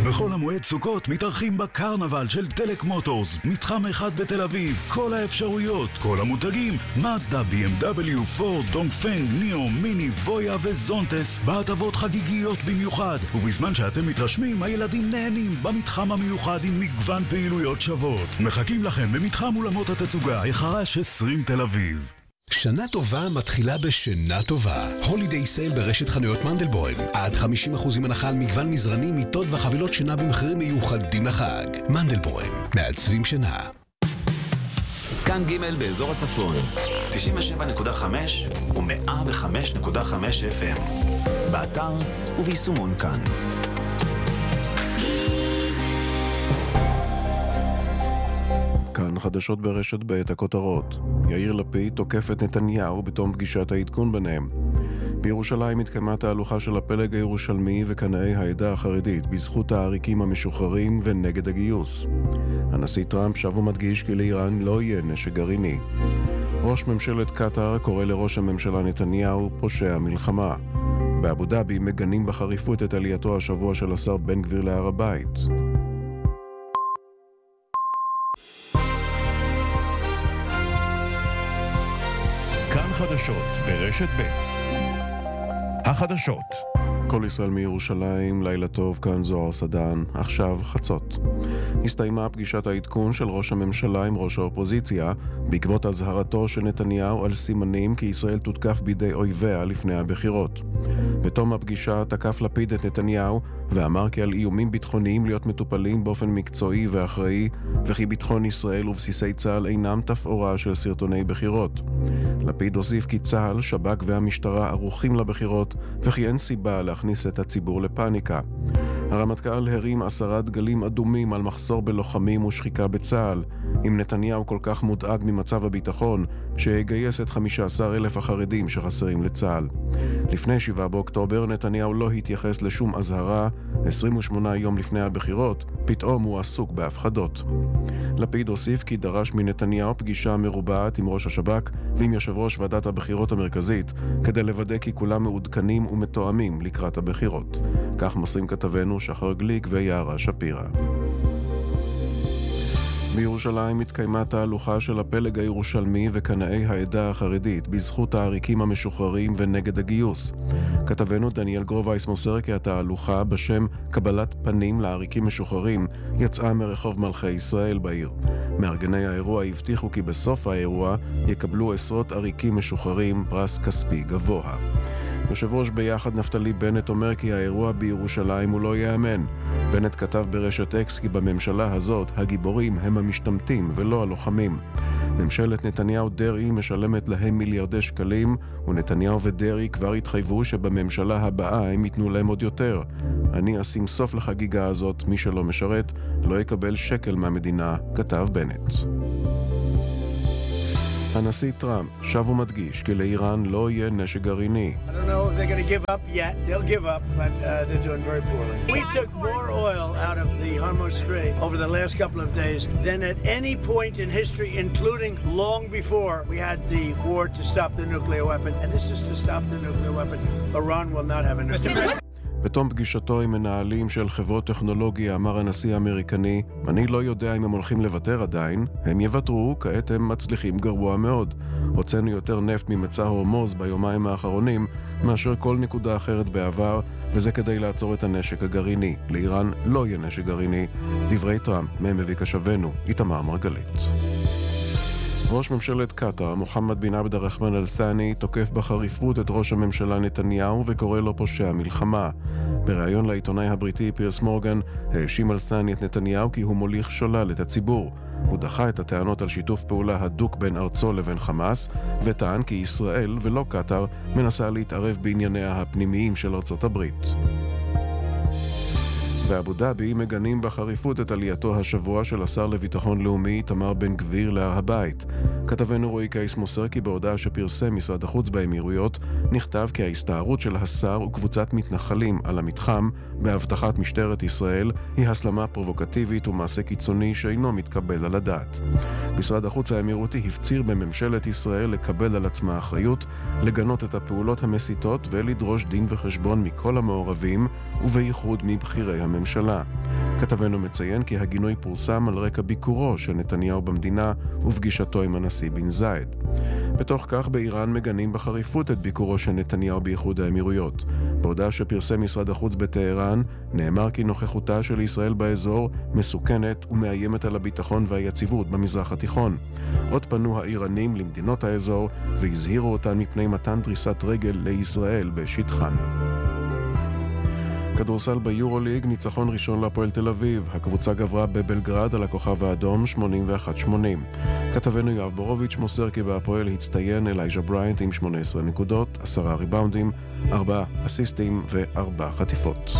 בכל המועד סוכות מתארחים בקרנבל של טלק מוטורס, מתחם אחד בתל אביב, כל האפשרויות, כל המותגים, מזדה, BMW, פורד, דונגפנג, ניאו, מיני, וויה וזונטס, בהטבות חגיגיות במיוחד, ובזמן שאתם מתרשמים, הילדים נהנים במתחם המיוחד עם מגוון פעילויות שוות. מחכים לכם במתחם אולמות התצוגה, החרש 20 תל אביב. שנה טובה מתחילה בשינה טובה. הולידיי סייל ברשת חנויות מנדלבוים. עד 50% הנחה על מגוון מזרנים, מיטות וחבילות שינה במחירים מיוחדים לחג. מנדלבוים, מעצבים שינה. כאן ג' באזור הצפון, 97.5 ו-105.5 FM. באתר וביישומון כאן. כאן חדשות ברשת ב' הכותרות. יאיר לפיד תוקף את נתניהו בתום פגישת העדכון ביניהם. בירושלים התקיימה תהלוכה של הפלג הירושלמי וקנאי העדה החרדית בזכות העריקים המשוחררים ונגד הגיוס. הנשיא טראמפ שב ומדגיש כי לאיראן לא יהיה נשק גרעיני. ראש ממשלת קטר קורא לראש הממשלה נתניהו פושע מלחמה. באבו דאבי מגנים בחריפות את עלייתו השבוע של השר בן גביר להר הבית. חדשות ברשת ב'. החדשות. כל ישראל מירושלים, לילה טוב, כאן זוהר סדן, עכשיו חצות. הסתיימה פגישת העדכון של ראש הממשלה עם ראש האופוזיציה, בעקבות הזהרתו של נתניהו על סימנים כי ישראל תותקף בידי אויביה לפני הבחירות. בתום הפגישה תקף לפיד את נתניהו ואמר כי על איומים ביטחוניים להיות מטופלים באופן מקצועי ואחראי, וכי ביטחון ישראל ובסיסי צה"ל אינם תפאורה של סרטוני בחירות. לפיד הוסיף כי צה"ל, שב"כ והמשטרה ערוכים לבחירות, וכי אין סיבה להכניס את הציבור לפאניקה. הרמטכ"ל הרים 10 דגלים אדומים על מחסור בלוחמים ושחיקה בצה"ל. אם נתניהו כל כך מודאג ממצב הביטחון, שהגייס את 15,000 החרדים שחסרים לצה"ל. לפני 7 באוקטובר נתניהו לא התייחס לשום אזהרה. 28 יום לפני הבחירות, פתאום הוא עסוק בהפחדות. לפיד הוסיף כי דרש מנתניהו פגישה מרובעת עם ראש השב"כ ועם יושב ראש ועדת הבחירות המרכזית, כדי לוודא כי כולם מעודכנים ומתואמים לקראת הבחירות. כך מוסרים כתבנו שחר גליק ויערה שפירא. בירושלים התקיימה תהלוכה של הפלג הירושלמי וקנאי העדה החרדית בזכות העריקים המשוחררים ונגד הגיוס. כתבנו דניאל גרובייס מוסר כי התהלוכה בשם קבלת פנים לעריקים משוחררים יצאה מרחוב מלכי ישראל בעיר. מארגני האירוע הבטיחו כי בסוף האירוע יקבלו עשרות עריקים משוחררים פרס כספי גבוה. יושב ראש ביחד נפתלי בנט אומר כי האירוע בירושלים הוא לא יאמן. בנט כתב ברשת אקס כי בממשלה הזאת הגיבורים הם המשתמטים ולא הלוחמים. ממשלת נתניהו דרעי משלמת להם מיליארדי שקלים, ונתניהו ודרעי כבר התחייבו שבממשלה הבאה הם ייתנו להם עוד יותר. אני אשים סוף לחגיגה הזאת, מי שלא משרת לא יקבל שקל מהמדינה, כתב בנט. הנשיא טראמפ שב ומדגיש כי לאיראן לא יהיה נשק גרעיני. I don't know if they're going to give up yet. They'll give up, but they're doing very poorly. We took more oil out of the Hormuz Strait over the last couple of days than at any point in history, including long before we had the war to stop the nuclear weapon. And this is to stop the nuclear weapon. Iran will not have a nuclear weapon. בתום פגישתו עם מנהלים של חברות טכנולוגיה אמר הנשיא האמריקני, אני לא יודע אם הם הולכים לוותר עדיין, הם יוותרו, כעת הם מצליחים גרוע מאוד. הוצאנו יותר נפט ממצא הורמוז ביומיים האחרונים מאשר כל נקודה אחרת בעבר, וזה כדי לעצור את הנשק הגרעיני. לאיראן לא יהיה נשק גרעיני. דברי טראמפ מביא כשבנו, איתמר מרגלית. ראש ממשלת קטר, מוחמד בן עבד הרחמן אל-ת'אני, תוקף בחריפות את ראש הממשלה נתניהו וקורא לו פושע מלחמה. בריאיון לעיתונאי הבריטי פירס מורגן, האשים אל-ת'אני את נתניהו כי הוא מוליך שולל את הציבור. הוא דחה את הטענות על שיתוף פעולה הדוק בין ארצו לבין חמאס, וטען כי ישראל ולא קטר מנסה להתערב בענייניה הפנימיים של ארצות הברית. באבו דאבי מגנים בחריפות את עלייתו השבוע של השר לביטחון לאומי תמר בן גביר להר הבית. כתבנו רועי קייס מוסר כי בהודעה שפרסם משרד החוץ באמירויות נכתב כי ההסתערות של השר וקבוצת מתנחלים על המתחם בהבטחת משטרת ישראל היא הסלמה פרובוקטיבית ומעשה קיצוני שאינו מתקבל על הדעת. משרד החוץ האמירותי הפציר בממשלת ישראל לקבל על עצמה אחריות, לגנות את הפעולות המסיתות ולדרוש דין וחשבון מכל המעורבים ובייחוד מבחירי הממשלה. כתבנו מציין כי הגינוי פורסם על רקע ביקורו של נתניהו במדינה ופגישתו עם הנשיא בן זייד. בתוך כך באיראן מגנים בחריפות את ביקורו של נתניהו באיחוד האמירויות. בהודעה שפרסם משרד החוץ בטהרן, נאמר כי נוכחותה של ישראל באזור מסוכנת ומאיימת על הביטחון והיציבות במזרח התיכון. עוד פנו האיראנים למדינות האזור והזהירו אותן מפני מתן דריסת רגל לישראל בשטחן. כדורסל ביורוליג, ניצחון ראשון להפועל תל אביב. הקבוצה גברה בבלגרד על הכוכב האדום 81-80. כתבנו יואב בורוביץ' מוסר כי בהפועל הצטיין אלייג'ה בריינט עם 18 נקודות, 10 ריבאונדים, 4 אסיסטים ו4 חטיפות.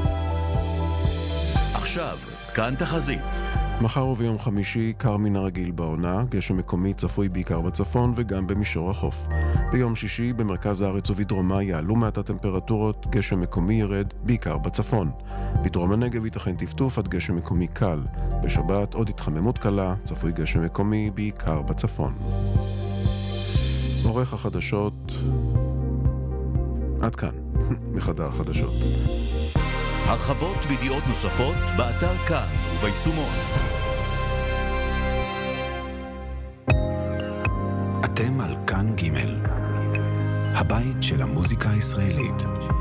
עכשיו, כאן תחזית. מחר וביום חמישי קר מן הרגיל בעונה, גשם מקומי צפוי בעיקר בצפון וגם במישור החוף. ביום שישי במרכז הארץ ובדרומה יעלו מעט הטמפרטורות, גשם מקומי ירד בעיקר בצפון. בדרום הנגב ייתכן טפטוף עד גשם מקומי קל. בשבת עוד התחממות קלה, צפוי גשם מקומי בעיקר בצפון. עורך החדשות עד כאן, מחדר החדשות. הרחבות וידיעות נוספות באתר כאן וביישומון. אתם על כאן ג', הבית של המוזיקה הישראלית.